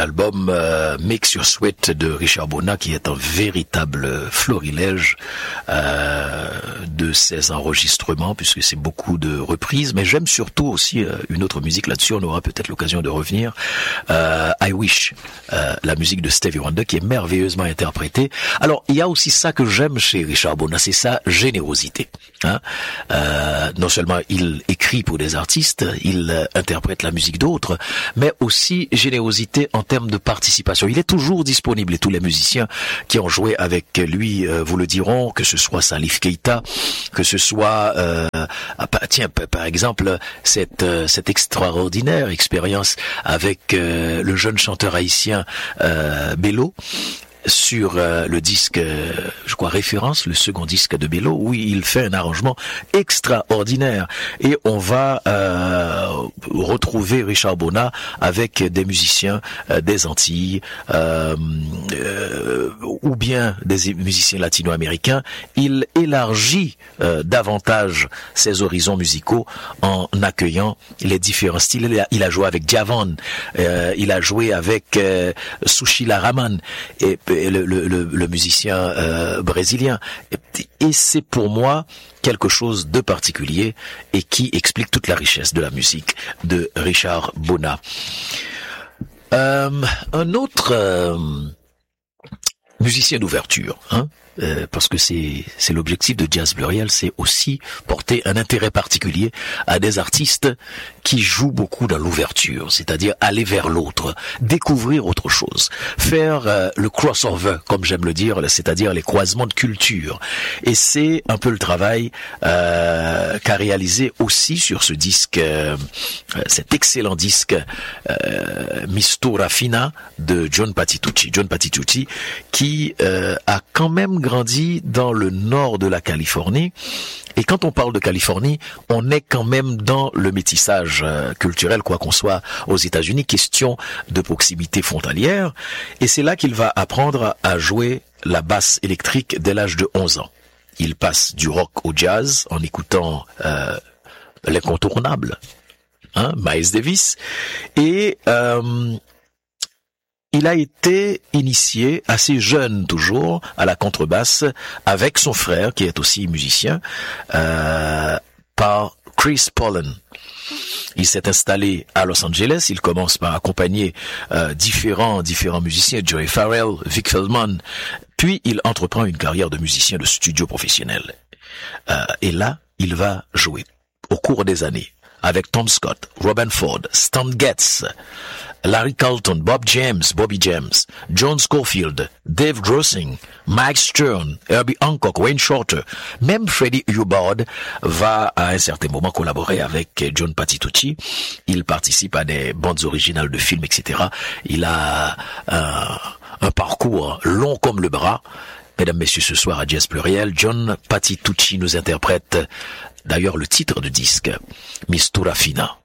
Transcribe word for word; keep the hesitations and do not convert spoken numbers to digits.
l'album euh, Mix Your Sweat de Richard Bona, qui est un véritable florilège euh, de ses enregistrements, puisque c'est beaucoup de reprises, mais j'aime surtout aussi euh, une autre musique là-dessus, on aura peut-être l'occasion de revenir, euh, I Wish, euh, la musique de Stevie Wonder, qui est merveilleusement interprétée. Alors, il y a aussi ça que j'aime chez Richard Bona, c'est sa générosité. Hein. Euh, non seulement il écrit pour des artistes, il euh, interprète la musique d'autres, mais aussi générosité en termes de participation. Il est toujours disponible, et tous les musiciens qui ont joué avec lui euh, vous le diront, que ce soit Salif Keita, que ce soit euh, ah, tiens par exemple cette euh, cette extraordinaire expérience avec euh, le jeune chanteur haïtien euh, Bello, sur euh, le disque, euh, je crois, Référence, le second disque de Bello, où il fait un arrangement extraordinaire. Et on va euh, retrouver Richard Bona avec des musiciens euh, des Antilles, euh, euh, ou bien des musiciens latino-américains. Il élargit euh, davantage ses horizons musicaux en accueillant les différents styles. Il a, il a joué avec Djavan, euh, il a joué avec euh, Sushila Rahman, et Le, le, le, le musicien euh, brésilien. Et, et c'est pour moi quelque chose de particulier et qui explique toute la richesse de la musique de Richard Bona. Euh, un autre euh, musicien d'ouverture, hein, euh, parce que c'est c'est l'objectif de Jazz Pluriel, c'est aussi porter un intérêt particulier à des artistes qui jouent beaucoup dans l'ouverture, c'est-à-dire aller vers l'autre, découvrir autre chose, faire euh, le crossover, comme j'aime le dire, c'est-à-dire les croisements de culture. Et c'est un peu le travail euh, qu'a réalisé aussi sur ce disque, euh, cet excellent disque euh, Mistura Fina de John Patitucci. John Patitucci qui euh, a quand même grandi dans le nord de la Californie. Et quand on parle de Californie, on est quand même dans le métissage euh, culturel, quoi qu'on soit aux États-Unis, question de proximité frontalière. Et c'est là qu'il va apprendre à jouer la basse électrique dès l'âge de onze ans. Il passe du rock au jazz en écoutant euh, l'incontournable, hein, Miles Davis. Et euh, il a été initié assez jeune toujours à la contrebasse avec son frère qui est aussi musicien euh, par Chris Poland. Il s'est installé à Los Angeles, il commence par accompagner euh, différents différents musiciens, Joey Farrell, Vic Feldman, puis il entreprend une carrière de musicien de studio professionnel. Euh, et là, il va jouer au cours des années avec Tom Scott, Robin Ford, Stan Getz, Larry Carlton, Bob James, Bobby James, John Scofield, Dave Grossing, Mike Stern, Herbie Hancock, Wayne Shorter, même Freddie Hubbard va à un certain moment collaborer avec John Patitucci. Il participe à des bandes originales de films, et cetera. Il a un, un parcours long comme le bras. Mesdames, Messieurs, ce soir à Jazz Pluriel, John Patitucci nous interprète d'ailleurs le titre de disque, Mistura Fina.